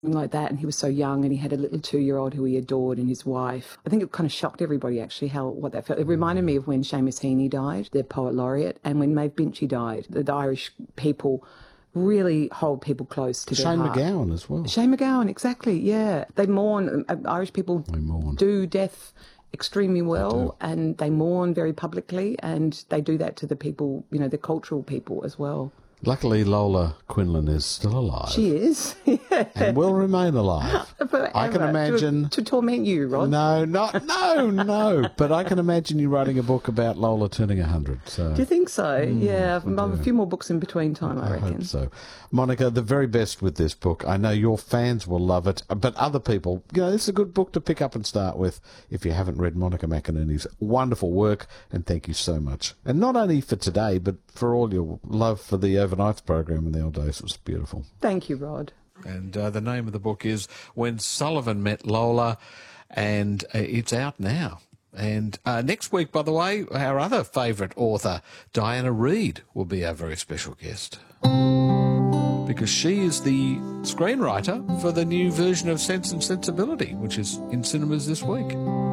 like that, and he was so young, and he had a little 2-year-old who he adored and his wife. I think it kind of shocked everybody actually what that felt. It reminded me of when Seamus Heaney died, the poet laureate, and when Maeve Binchy died. The Irish people really hold people close to their heart. Shane MacGowan as well. Shane MacGowan, exactly, yeah. They mourn. Irish people do death extremely well, and they mourn very publicly, and they do that to the people, the cultural people as well. Luckily, Lola Quinlan is still alive. She is. Yeah. And will remain alive. I can imagine... To torment you, Rod. No. But I can imagine you writing a book about Lola turning 100. So. Do you think so? Yeah, I've a few more books in between time, I reckon. I hope so. Monica, the very best with this book. I know your fans will love it, but other people, this is a good book to pick up and start with if you haven't read Monica McInerney's wonderful work, and thank you so much. And not only for today, but for all your love for the Overnights program in the old days. It was beautiful. Thank you, Rod. And the name of the book is When Sullivan Met Lola, and it's out now. And next week, by the way, our other favourite author, Diana Reid, will be our very special guest, because she is the screenwriter for the new version of Sense and Sensibility, which is in cinemas this week.